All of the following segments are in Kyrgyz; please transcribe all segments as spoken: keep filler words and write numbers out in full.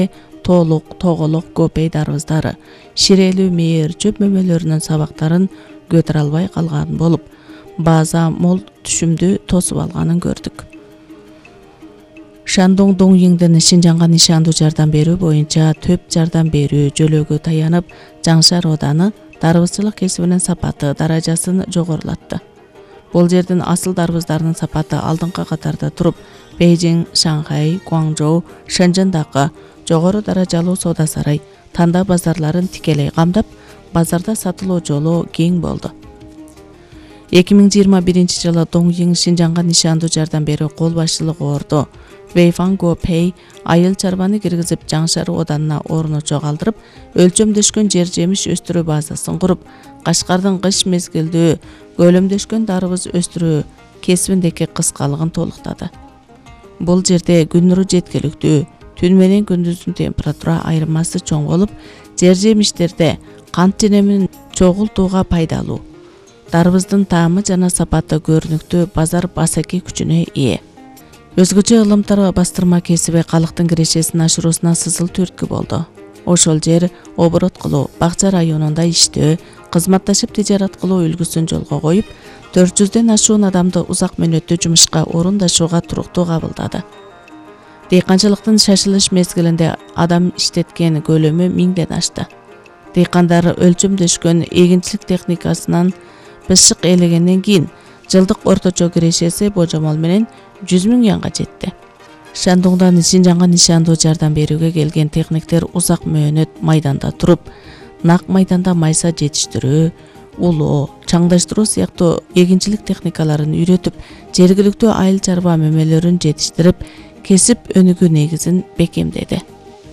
тоолук, тоголок, көпей дарбыздары, ширелүү мээр чөп мөмөлөрүнүн сабактарын көтөрө албай калган болуп, бааза мол түшүмдү тосуп алганын көрдүк. Шандong Дongyingдин Шинжаңга нишандуу жардам берүү боюнча төп жардам берүү жөлөгө таянып, Жаңшар ооданы дарбызчылык кесибинин сапаты даражасын жогорулатты. Бул жердин асыл дарбыздарынын сапаты алдыңкы катарда туруп, Бейжиң, Шанхай, Гуаңжоу, Шэньчжэндагы жогору даражалуу соода сарай, танда базарларын тикелей камдап, базарда сатылуу жолу кең болду. эки миң жыйырма биринчи жылы Дongying Шинжаңга нишандуу жардам берүү кол башчылыгы орду. Вэйфан Гопэй айыл чарбаны киргизип Жаңшар ооданына орну чогалтырып, өлчөмдөшкөн жер жемиш өстүрүү базасын куруп, Кашкардын кыш мезгилдүү көлөмдөшкөн дарбыз өстүрүү кесибиндеки кыскалыгын толуктады. Бул жерде күн нуру жеткиликтүү, түн менен күндүздүн температура айырмасы чоң болуп, жер жемиштерде кант женемин чогултууга пайдалуу. Дарбыздын таамы жана сапаты көрүнүктүү, базар басаки күчүнө ээ. Өзгөчө ылымтар бастырма кесиби калктын кирешесин ашыруусуна сызыл түрткү болду. Ошол жер оборот кылуу, Бакча районунда иштөө, кызматташып тижарат кылуу үлгүсүн жолго коюп, төрт жүздөн ашуун адамды узак мөөнөттүү жумушка орундашууга туруктуу кабылдады. Дыйканчылыктын шашылыш мезгилинде адам иштеткен көлөмү миңден ашты. Дыйкандар өлчөмдөшкөн эгинчилик техникасынан бышык ээлегенден кийин жылдык орточо кирешеси божомол менен жүз миң янга жетти. Шандоңдон Шинжаңга нишандуу жардам берүүгө келген техниктер узак мөөнөт майданда туруп, нак майданда майса жетиштирүү, улоо, чаңдаштыруу сыяктуу эгинчилик техникаларын үйрөтүп, жергиликтүү айыл чарба мөмөлөрүн жетиштирип, кесип өнүгүү негизин бекемдеди.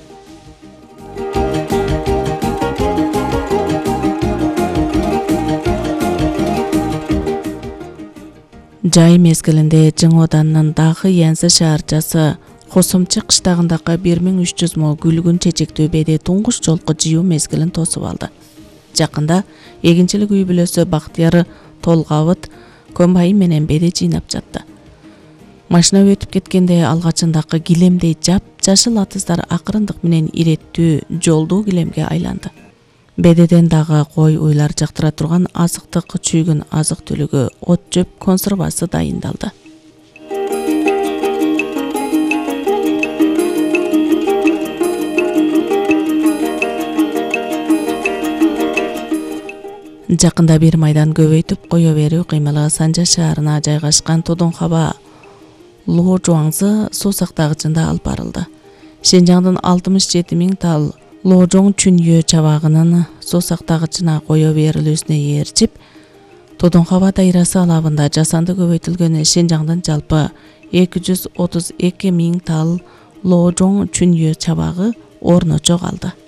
Жай мезгилинде Жың ооданынын дагы Янзы шаарчасы Косомчы кыштагындагы бир миң үч жүз мо гүлгүн чечектүү беди туңгуш жолку жыюу мезгилин тосуп алды. Жакында эгинчилик үй бүлөсү Бактыяр Толгабыт комбайн менен беди жыйнап жатты. Машина өтүп кеткенде алгачындагы килемдей жап жашыл атыздар акырындык менен иреттүү жолдуу килемге айланды. Бедеден дагы кой уйлар жактыра турган азыктык чүйгүн азык түлүгү, от жөп консервасы дайындалды. Жакында бир майдан көбөйтүп кое берүү кыймылы Санжа шаарына жайгашкан Тодонхаба Лоожуаңзы суу сактагычында алып барылды. Шинжаңдын алтымыш жети миң тал Лоожоң Чүньө чабагынын суу сактагычына кое берилүүсүнө ээрчип, Тодонхаба дайрасы алабында жасанды көбөйтүлгөн Шинжаңдын жалпы эки жүз отуз эки миң тал Лоожоң Чүньө чабагы орночо калды.